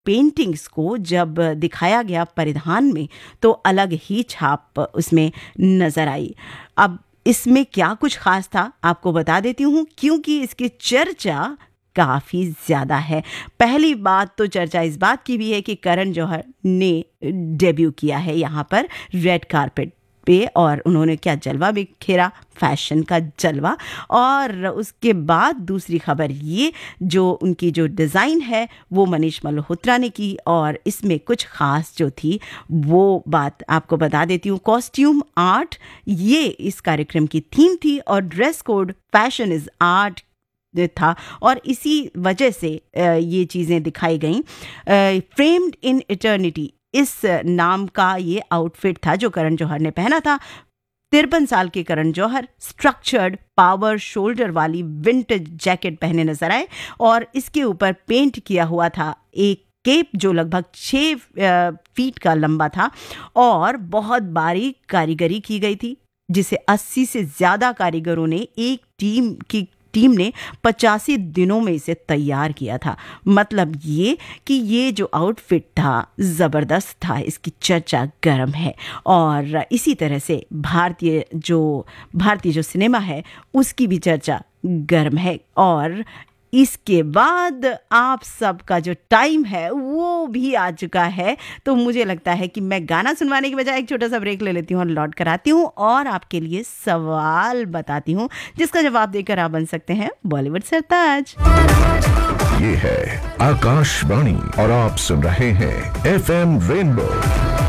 Paintings को जब दिखाया गया परिधान में तो अलग ही छाप उसमें नजर आई। अब इसमें क्या कुछ खास था आपको बता देती हूँ, क्योंकि इसकी चर्चा काफ़ी ज़्यादा है। पहली बात तो चर्चा इस बात की भी है कि करण जौहर ने डेब्यू किया है यहाँ पर रेड कारपेट पे, और उन्होंने क्या जलवा बिखेरा, फैशन का जलवा। और उसके बाद दूसरी खबर ये, जो उनकी जो डिज़ाइन है वो मनीष मल्होत्रा ने की, और इसमें कुछ ख़ास जो थी वो बात आपको बता देती हूँ। कॉस्ट्यूम आर्ट ये इस कार्यक्रम की थीम थी, और dress code fashion is art था, और इसी वजह से ये चीज़ें दिखाई गईं। फ्रेम्ड इन इटर्निटी इस नाम का ये आउटफिट था जो करण जौहर ने पहना था। 53 साल के Karan Johar structured power shoulder वाली विंटेज जैकेट पहने नजर आए, और इसके ऊपर पेंट किया हुआ था एक केप जो लगभग 6 फीट का लंबा था, और बहुत बारीक कारीगरी की गई थी, जिसे 80 से ज़्यादा कारीगरों ने एक टीम ने 85 दिनों में इसे तैयार किया था। मतलब ये कि ये जो आउटफिट था ज़बरदस्त था, इसकी चर्चा गर्म है। और इसी तरह से भारतीय जो सिनेमा है उसकी भी चर्चा गर्म है। और इसके बाद आप सबका जो टाइम है वो भी आ चुका है, तो मुझे लगता है कि मैं गाना सुनवाने की बजाय एक छोटा सा ब्रेक ले लेती हूँ और लौट कर आती हूँ, और आपके लिए सवाल बताती हूँ जिसका जवाब देकर आप बन सकते हैं बॉलीवुड सरताज। ये है आकाशवाणी और आप सुन रहे हैं FM रेनबो।